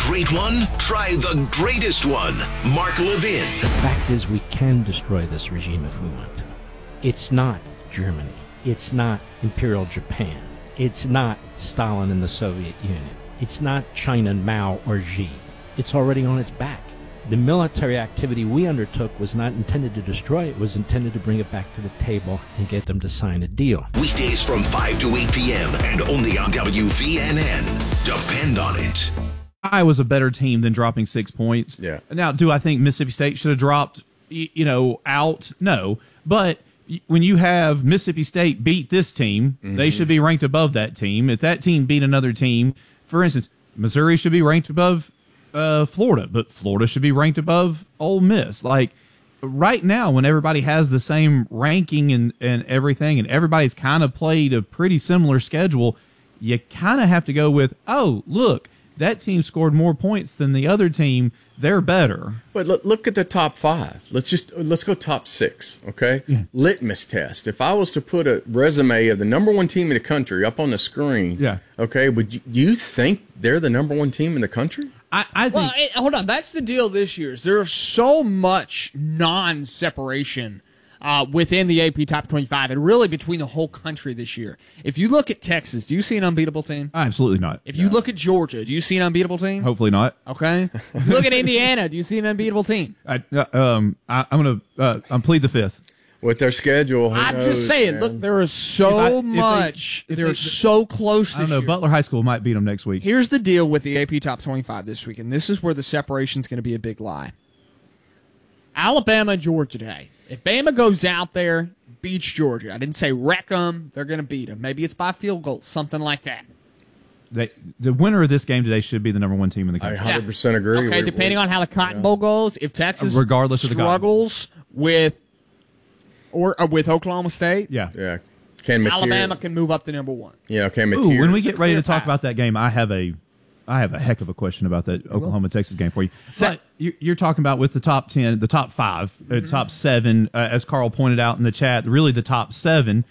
great one? Try the greatest one. Mark Levin. The fact is, we can destroy this regime if we want to. It's not Germany. It's not Imperial Japan. It's not Stalin and the Soviet Union. It's not China, Mao, or Xi. It's already on its back. The military activity we undertook was not intended to destroy it. It was intended to bring it back to the table and get them to sign a deal. Weekdays from 5 to 8 p.m. and only on WVNN. Depend on it. Iowa's a better team than dropping 6 points. Yeah. Now, do I think Mississippi State should have dropped, out? No. But when you have Mississippi State beat this team, they should be ranked above that team. If that team beat another team, for instance, Missouri should be ranked above Florida, but Florida should be ranked above Ole Miss. Like, right now, when everybody has the same ranking and everything, and everybody's kind of played a pretty similar schedule, you kind of have to go with, oh, look, that team scored more points than the other team. They're better. But look at the top 5. Let's go top 6, okay? Yeah. Litmus test. If I was to put a resume of the number 1 team in the country up on the screen, okay, do you think they're the number 1 team in the country? I think. Well, hold on. That's the deal this year. Is there's so much non-separation within the AP Top 25 and really between the whole country this year. If you look at Texas, do you see an unbeatable team? Absolutely not. If you look at Georgia, do you see an unbeatable team? Hopefully not. Okay. If you look at Indiana, do you see an unbeatable team? I'm going to plead the fifth. With their schedule, I'm just saying, man. look, there is so much. They're so close I don't this know. year. Butler High School might beat them next week. Here's the deal with the AP Top 25 this week, and this is where the separation's going to be a big lie. Alabama, Georgia today. If Bama goes out there, beats Georgia, I didn't say wreck them, they're going to beat them. Maybe it's by field goal, something like that. The winner of this game today should be the number 1 team in the country. I 100% agree. Okay, depending on how the Cotton Bowl goes, if Texas Regardless of the struggles with Oklahoma State, Yeah. Can Alabama can move up to number 1. Yeah, can Ooh, when we get ready to clear talk path. about that game, I have a heck of a question about that Oklahoma-Texas game for you. But you're talking about with the top 10, the top 5, top 7, as Carl pointed out in the chat, really the top 7.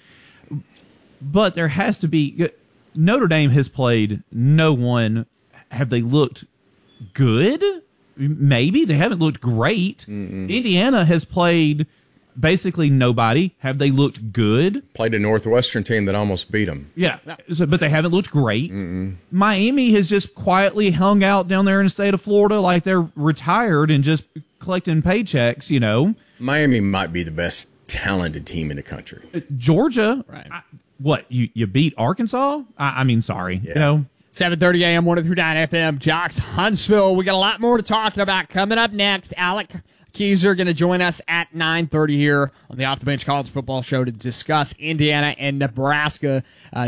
But there has to be – Notre Dame has played no one. Have they looked good? Maybe. They haven't looked great. Indiana has played – basically nobody. Have they looked good? Played a Northwestern team that almost beat them. Yeah, but they haven't looked great. Miami has just quietly hung out down there in the state of Florida like they're retired and just collecting paychecks, Miami might be the best talented team in the country. Georgia, Right. You beat Arkansas? I mean, sorry. 7:30 a.m., 103.9 FM, Jocks, Huntsville. We got a lot more to talk about coming up next. Alec Keyser going to join us at 9:30 here on the Off the Bench College Football Show to discuss Indiana and Nebraska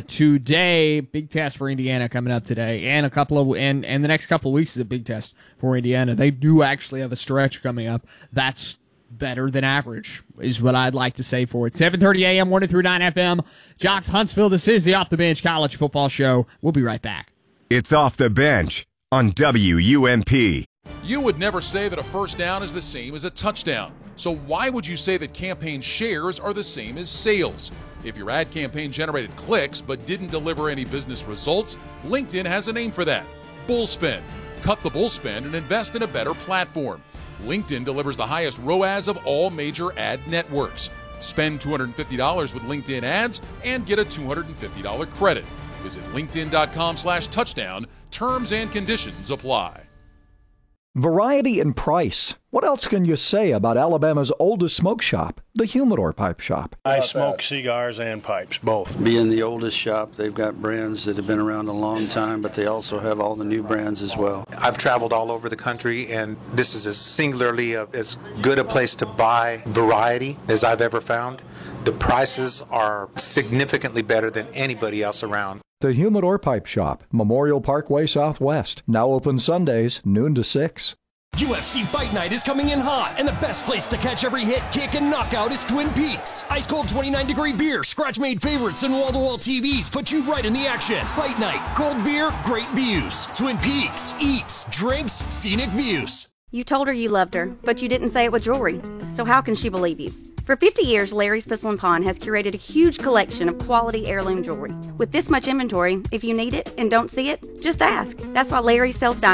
today. Big test for Indiana coming up today, and the next couple of weeks is a big test for Indiana. They do actually have a stretch coming up that's better than average, is what I'd like to say for it. 7:30 a.m., 103.9 FM, Jocks, Huntsville. This is the Off the Bench College Football Show. We'll be right back. It's Off the Bench on WUMP. You would never say that a first down is the same as a touchdown. So why would you say that campaign shares are the same as sales? If your ad campaign generated clicks but didn't deliver any business results, LinkedIn has a name for that. Bullspend. Cut the bullspend and invest in a better platform. LinkedIn delivers the highest ROAS of all major ad networks. Spend $250 with LinkedIn ads and get a $250 credit. Visit linkedin.com/touchdown. Terms and conditions apply. Variety and price. What else can you say about Alabama's oldest smoke shop, the Humidor Pipe Shop? I smoke cigars and pipes, both. Being the oldest shop, they've got brands that have been around a long time, but they also have all the new brands as well. I've traveled all over the country, and this is as good a place to buy variety as I've ever found. The prices are significantly better than anybody else around. The Humidor Pipe Shop, Memorial Parkway Southwest. Now open Sundays, noon to 6. UFC Fight Night is coming in hot, and the best place to catch every hit, kick, and knockout is Twin Peaks. Ice cold 29-degree beer, scratch-made favorites, and wall-to-wall TVs put you right in the action. Fight Night, cold beer, great views. Twin Peaks, eats, drinks, scenic views. You told her you loved her, but you didn't say it with jewelry. So how can she believe you? For 50 years, Larry's Pistol & Pawn has curated a huge collection of quality heirloom jewelry. With this much inventory, if you need it and don't see it, just ask. That's why Larry sells diamonds